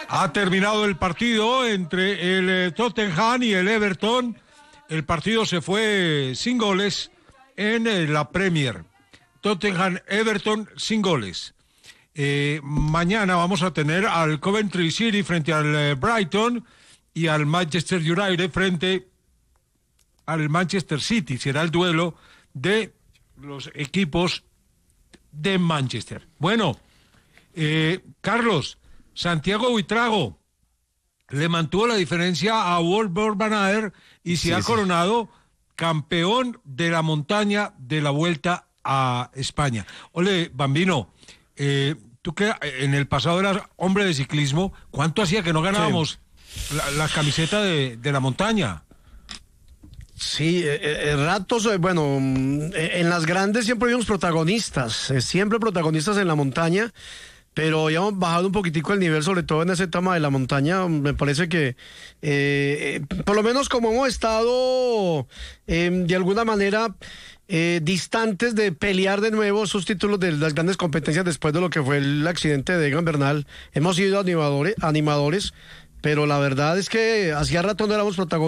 Ha terminado el partido entre el Tottenham y el Everton. El partido se fue sin goles en la Premier. Tottenham-Everton sin goles. Mañana vamos a tener al Coventry City frente al Brighton y al Manchester United frente al Manchester City. Será el duelo de los equipos de Manchester. Bueno, Carlos, Santiago Buitrago le mantuvo la diferencia a Wout van Aert y se ha coronado campeón de la montaña de la Vuelta a España. Ole, Bambino, tú que en el pasado eras hombre de ciclismo, ¿cuánto hacía que no ganábamos la camiseta de la montaña? Sí, ratos, bueno, en las grandes siempre vimos protagonistas, siempre protagonistas en la montaña, pero ya hemos bajado un poquitico el nivel, sobre todo en ese tema de la montaña. Me parece que, por lo menos como hemos estado, de alguna manera, distantes de pelear de nuevo esos títulos de las grandes competencias después de lo que fue el accidente de Egan Bernal, hemos sido animadores, pero la verdad es que hacía rato no éramos protagonistas.